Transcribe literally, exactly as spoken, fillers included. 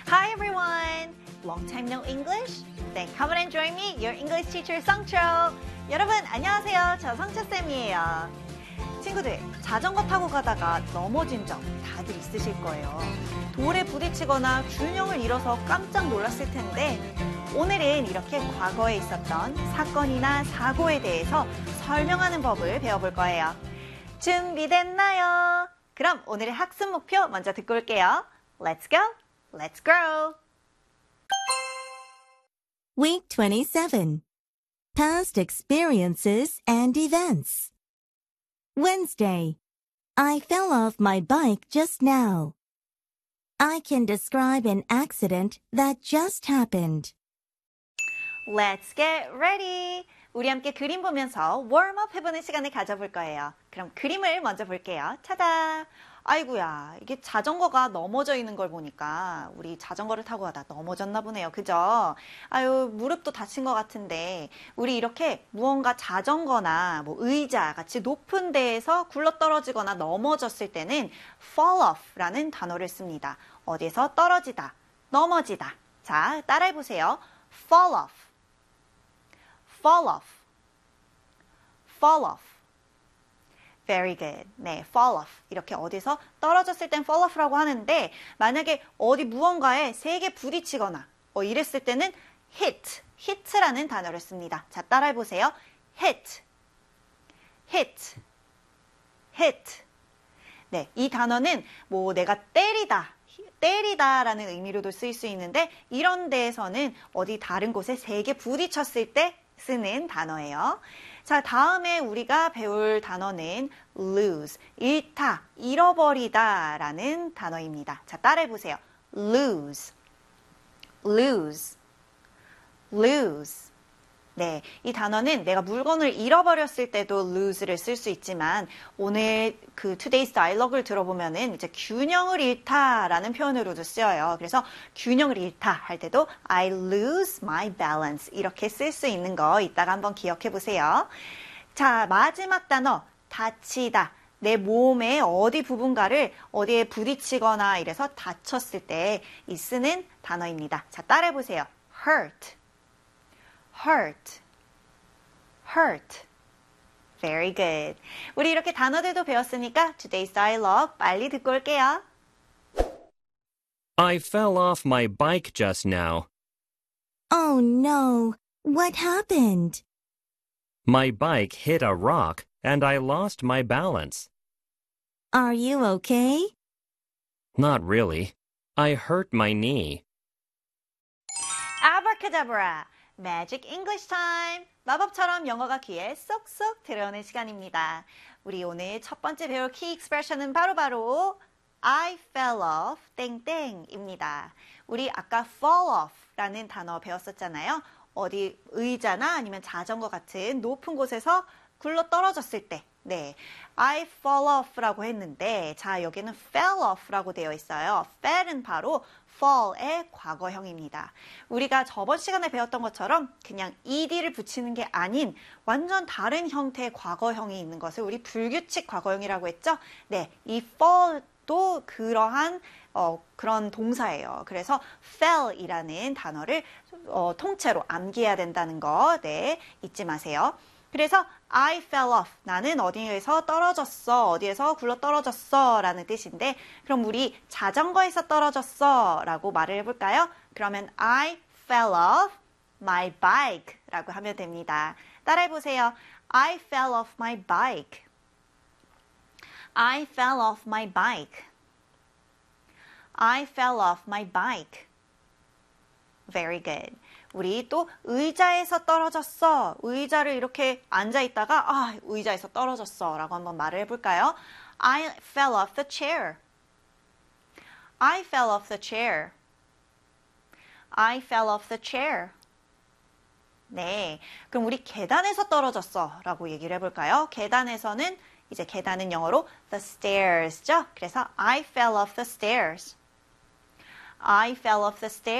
Hi everyone! Long time no English? Then come and join me, your English teacher 성초. 여러분 안녕하세요. 저 성초쌤이에요. 친구들, 자전거 타고 가다가 넘어진 적 다들 있으실 거예요. 돌에 부딪히거나 균형을 잃어서 깜짝 놀랐을 텐데 오늘은 이렇게 과거에 있었던 사건이나 사고에 대해서 설명하는 법을 배워볼 거예요. 준비됐나요? 그럼 오늘의 학습 목표 먼저 듣고 올게요. Let's go! Let's grow! Week twenty-seven. Past experiences and events. Wednesday. I fell off my bike just now. I can describe an accident that just happened. Let's get ready! 우리 함께 그림 보면서 웜업 해보는 시간을 가져볼 거예요. 그럼 그림을 먼저 볼게요. 차다! 아이고야, 이게 자전거가 넘어져 있는 걸 보니까 우리 자전거를 타고 가다 넘어졌나 보네요. 그죠? 아유, 무릎도 다친 것 같은데 우리 이렇게 무언가 자전거나 뭐 의자 같이 높은 데에서 굴러떨어지거나 넘어졌을 때는 fall off라는 단어를 씁니다. 어디에서 떨어지다, 넘어지다. 자, 따라해보세요. fall off, fall off, fall off. Very good. 네, fall off. 이렇게 어디서 떨어졌을 땐 fall off라고 하는데 만약에 어디 무언가에 세게 부딪히거나 어, 이랬을 때는 hit, hit라는 단어를 씁니다. 자, 따라해보세요. hit, hit, hit. 네, 이 단어는 뭐 내가 때리다, 때리다라는 의미로도 쓰일 수 있는데 이런 데에서는 어디 다른 곳에 세게 부딪혔을 때 쓰는 단어예요. 자, 다음에 우리가 배울 단어는 lose, 잃다, 잃어버리다 라는 단어입니다. 자, 따라해보세요. lose, lose, lose. 네, 이 단어는 내가 물건을 잃어버렸을 때도 lose를 쓸 수 있지만 오늘 그 today's dialogue를 들어보면은 이제 균형을 잃다라는 표현으로도 쓰여요. 그래서 균형을 잃다 할 때도 I lose my balance 이렇게 쓸 수 있는 거 이따가 한번 기억해 보세요. 자, 마지막 단어 다치다. 내 몸의 어디 부분가를 어디에 부딪히거나 이래서 다쳤을 때 이 쓰는 단어입니다. 자, 따라해 보세요. hurt. hurt, hurt. Very good. 우리 이렇게 단어들도 배웠으니까 today's dialogue 빨리 듣고 올게요. I fell off my bike just now. Oh no, what happened? My bike hit a rock and I lost my balance. Are you okay? Not really. I hurt my knee. Abracadabra. Magic English time! 마법처럼 영어가 귀에 쏙쏙 들어오는 시간입니다. 우리 오늘 첫 번째 배울 key expression은 바로바로 I fell off 땡땡입니다. 우리 아까 fall off 라는 단어 배웠었잖아요. 어디 의자나 아니면 자전거 같은 높은 곳에서 굴러 떨어졌을 때 네, I fall off라고 했는데 자, 여기는 fell off라고 되어 있어요. fell은 바로 fall의 과거형입니다. 우리가 저번 시간에 배웠던 것처럼 그냥 ed를 붙이는 게 아닌 완전 다른 형태의 과거형이 있는 것을 우리 불규칙 과거형이라고 했죠? 네, 이 fall도 그러한 어, 그런 동사예요. 그래서 fell이라는 단어를 어, 통째로 암기해야 된다는 거 네, 잊지 마세요. 그래서 I fell off. 나는 어디에서 떨어졌어. 어디에서 굴러 떨어졌어. 라는 뜻인데 그럼 우리 자전거에서 떨어졌어. 라고 말을 해볼까요? 그러면 I fell off my bike 라고 하면 됩니다. 따라해보세요. I fell off my bike. I fell off my bike. I fell off my bike. Very good. 우리 또 의자에서 떨어졌어. 의자를 이렇게 앉아있다가 아, 의자에서 떨어졌어 라고 한번 말을 해볼까요? I fell off the chair. I fell off the chair. I fell off the chair. 네, 그럼 우리 계단에서 떨어졌어 라고 얘기를 해볼까요? 계단에서는 이제 계단은 영어로 the stairs죠? 그래서 I fell off the stairs. I fell off the stairs.